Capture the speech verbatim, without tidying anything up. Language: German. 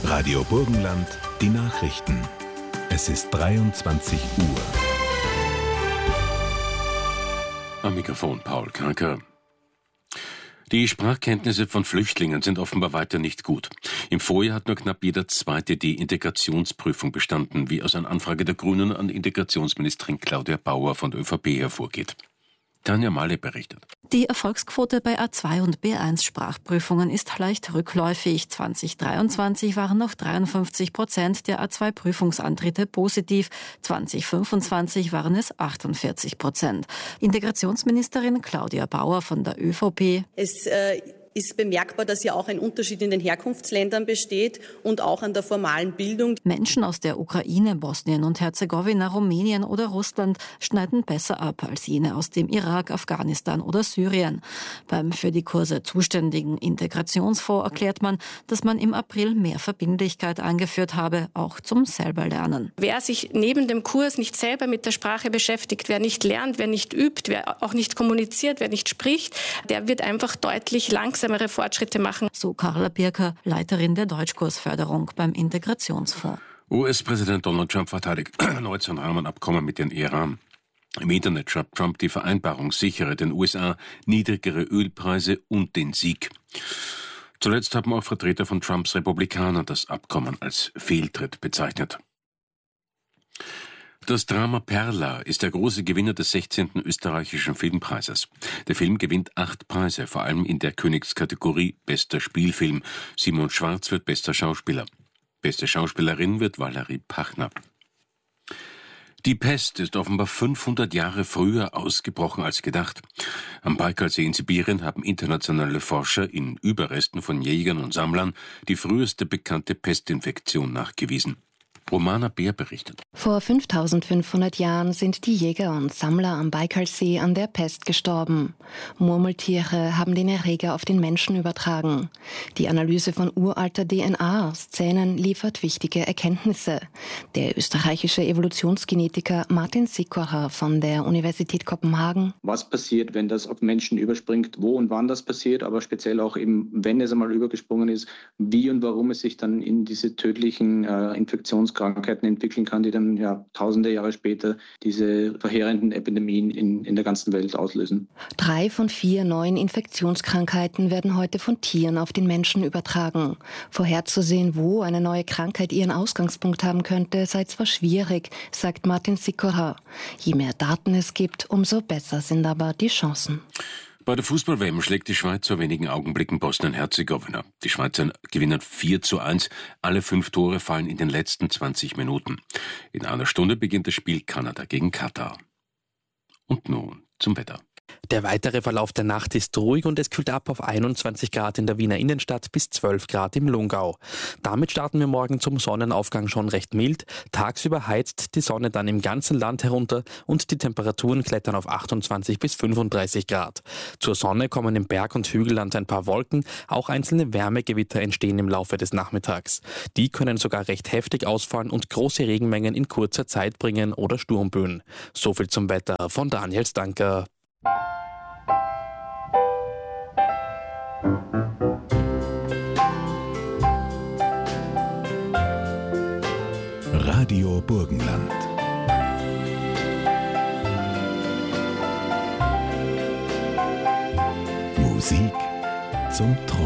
Radio Burgenland, die Nachrichten. Es ist dreiundzwanzig Uhr. Am Mikrofon Paul Kranker. Die Sprachkenntnisse von Flüchtlingen sind offenbar weiter nicht gut. Im Vorjahr hat nur knapp jeder Zweite die Integrationsprüfung bestanden, wie aus einer Anfrage der Grünen an Integrationsministerin Claudia Bauer von der ÖVP hervorgeht. Tanja Mahle berichtet. Die Erfolgsquote bei A zwei und B eins Sprachprüfungen ist leicht rückläufig. zwanzig dreiundzwanzig waren noch dreiundfünfzig Prozent der A zwei Prüfungsantritte positiv. zwanzig fünfundzwanzig waren es achtundvierzig Prozent. Integrationsministerin Claudia Bauer von der ÖVP. Es äh ist bemerkbar, dass ja auch ein Unterschied in den Herkunftsländern besteht und auch an der formalen Bildung. Menschen aus der Ukraine, Bosnien und Herzegowina, Rumänien oder Russland schneiden besser ab als jene aus dem Irak, Afghanistan oder Syrien. Beim für die Kurse zuständigen Integrationsfonds erklärt man, dass man im April mehr Verbindlichkeit eingeführt habe, auch zum Selberlernen. Wer sich neben dem Kurs nicht selber mit der Sprache beschäftigt, wer nicht lernt, wer nicht übt, wer auch nicht kommuniziert, wer nicht spricht, der wird einfach deutlich langsamer Fortschritte machen. So Carla Birker, Leiterin der Deutschkursförderung beim Integrationsfonds. U S-Präsident Donald Trump verteidigt erneut sein Rahmenabkommen mit den Iran. Im Internet schreibt Trump, die Vereinbarung sichere den U S A niedrigere Ölpreise und den Sieg. Zuletzt haben auch Vertreter von Trumps Republikanern das Abkommen als Fehltritt bezeichnet. Das Drama Perla ist der große Gewinner des sechzehnten österreichischen Filmpreises. Der Film gewinnt acht Preise, vor allem in der Königskategorie Bester Spielfilm. Simon Schwarz wird bester Schauspieler. Beste Schauspielerin wird Valerie Pachner. Die Pest ist offenbar fünfhundert Jahre früher ausgebrochen als gedacht. Am Baikalsee in Sibirien haben internationale Forscher in Überresten von Jägern und Sammlern die früheste bekannte Pestinfektion nachgewiesen. Romana Bär berichtet. Vor fünftausendfünfhundert Jahren sind die Jäger und Sammler am Baikalsee an der Pest gestorben. Murmeltiere haben den Erreger auf den Menschen übertragen. Die Analyse von uralter D N A aus Zähnen liefert wichtige Erkenntnisse. Der österreichische Evolutionsgenetiker Martin Sikora von der Universität Kopenhagen. Was passiert, wenn das auf Menschen überspringt, wo und wann das passiert, aber speziell auch eben, wenn es einmal übergesprungen ist, wie und warum es sich dann in diese tödlichen äh, Infektionskrankheiten Krankheiten entwickeln kann, die dann ja tausende Jahre später diese verheerenden Epidemien in, in der ganzen Welt auslösen. Drei von vier neuen Infektionskrankheiten werden heute von Tieren auf den Menschen übertragen. Vorherzusehen, wo eine neue Krankheit ihren Ausgangspunkt haben könnte, sei zwar schwierig, sagt Martin Sikora. Je mehr Daten es gibt, umso besser sind aber die Chancen. Bei der Fußball-W M schlägt die Schweiz vor wenigen Augenblicken Bosnien-Herzegowina. Die Schweizer gewinnen vier zu eins. Alle fünf Tore fallen in den letzten zwanzig Minuten. In einer Stunde beginnt das Spiel Kanada gegen Katar. Und nun zum Wetter. Der weitere Verlauf der Nacht ist ruhig und es kühlt ab auf einundzwanzig Grad in der Wiener Innenstadt bis zwölf Grad im Lungau. Damit starten wir morgen zum Sonnenaufgang schon recht mild. Tagsüber heizt die Sonne dann im ganzen Land herunter und die Temperaturen klettern auf achtundzwanzig bis fünfunddreißig Grad. Zur Sonne kommen im Berg- und Hügelland ein paar Wolken. Auch einzelne Wärmegewitter entstehen im Laufe des Nachmittags. Die können sogar recht heftig ausfallen und große Regenmengen in kurzer Zeit bringen oder Sturmböen. So viel zum Wetter von Daniel Stanker. Radio Burgenland. Musik zum Träumen.